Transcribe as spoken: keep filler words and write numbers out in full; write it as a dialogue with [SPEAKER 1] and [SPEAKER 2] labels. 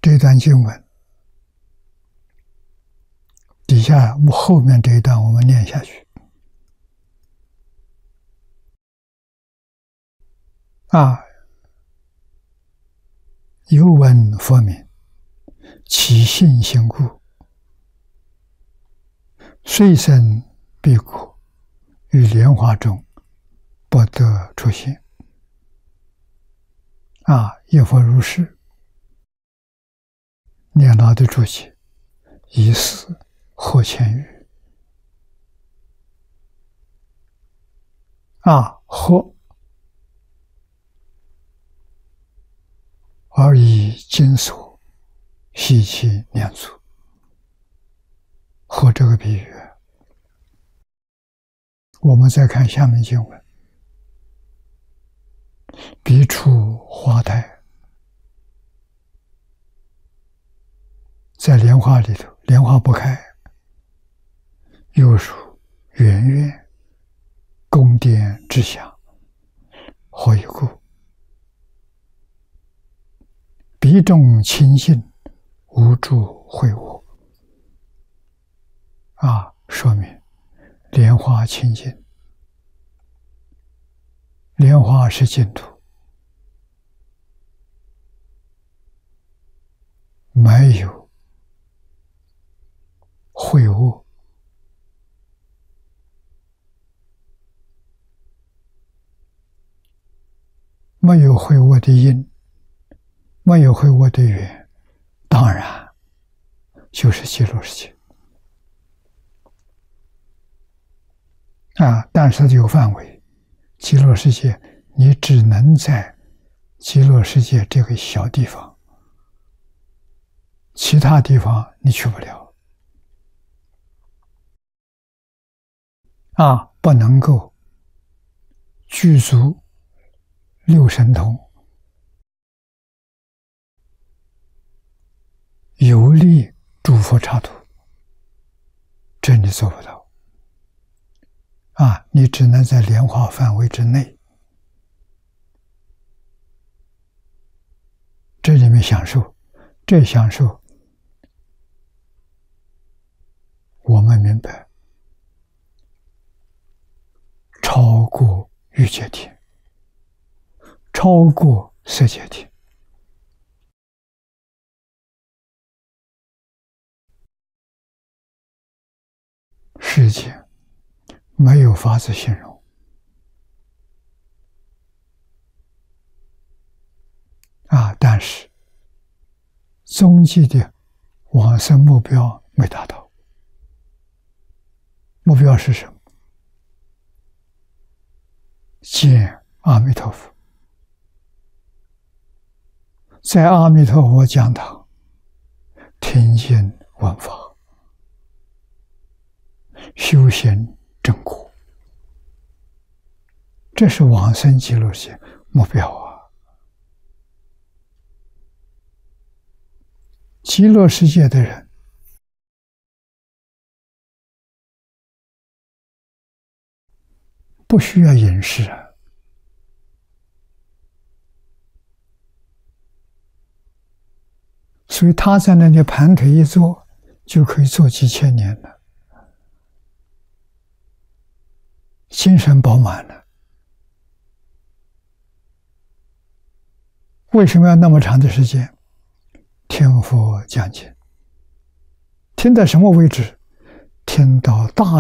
[SPEAKER 1] 这段经文底下后面这一段我们念下去啊。有闻佛名，其信行故，虽生必果，于莲花中不得出现。啊，业佛如是，念老的注解，以是获千语。啊，获而以金锁系其念足，和这个比喻。我们再看下面经文，彼处花台，在莲花里头，莲花不开，又属圆月宫殿之下，何以故？彼众清净，无住秽物。啊，说明莲花清净，莲花是净土，没有秽物。没有秽物的因，没有秽物的缘，当然就是极乐世界啊。但是有范围，极乐世界你只能在极乐世界这个小地方，其他地方你去不了啊，不能够具足六神通，有力诸佛刹土，这你做不到啊！你只能在莲花范围之内，这里面享受，这享受我们明白，超过欲界天，超过色界天。世界没有法子形容啊！但是终极的往生目标没达到。目标是什么？见阿弥陀佛，在阿弥陀佛讲堂听经闻法，修行正果，这是往生极乐世界目标啊！极乐世界的人不需要饮食啊，所以他在那里盘腿一坐，就可以坐几千年了，精神饱满了。为什么要那么长的时间？听佛讲经，听到什么为止？听到大